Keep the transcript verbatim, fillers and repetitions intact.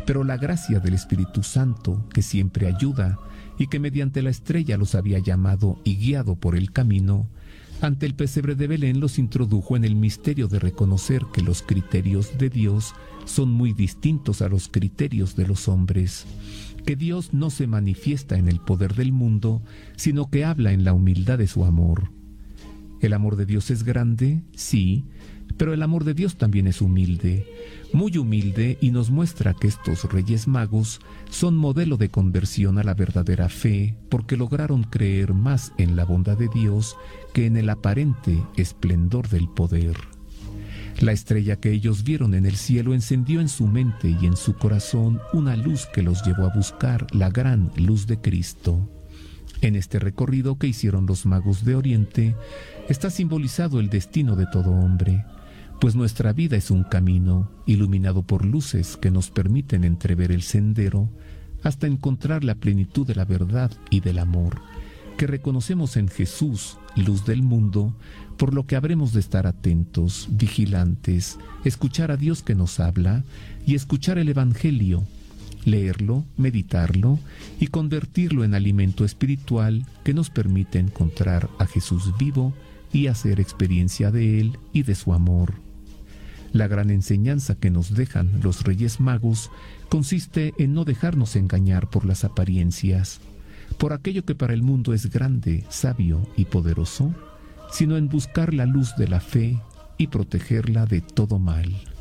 Pero la gracia del Espíritu Santo, que siempre ayuda y que mediante la estrella los había llamado y guiado por el camino, ante el pesebre de Belén los introdujo en el misterio de reconocer que los criterios de Dios son muy distintos a los criterios de los hombres, que Dios no se manifiesta en el poder del mundo, sino que habla en la humildad de su amor. ¿El amor de Dios es grande? Sí, pero el amor de Dios también es humilde, muy humilde, y nos muestra que estos Reyes Magos son modelo de conversión a la verdadera fe, porque lograron creer más en la bondad de Dios que en el aparente esplendor del poder. La estrella que ellos vieron en el cielo encendió en su mente y en su corazón una luz que los llevó a buscar la gran luz de Cristo. En este recorrido que hicieron los magos de Oriente está simbolizado el destino de todo hombre, pues nuestra vida es un camino iluminado por luces que nos permiten entrever el sendero hasta encontrar la plenitud de la verdad y del amor, que reconocemos en Jesús, luz del mundo, por lo que habremos de estar atentos, vigilantes, escuchar a Dios que nos habla y escuchar el Evangelio, leerlo, meditarlo y convertirlo en alimento espiritual que nos permite encontrar a Jesús vivo y hacer experiencia de Él y de su amor. La gran enseñanza que nos dejan los Reyes Magos consiste en no dejarnos engañar por las apariencias, por aquello que para el mundo es grande, sabio y poderoso, sino en buscar la luz de la fe y protegerla de todo mal.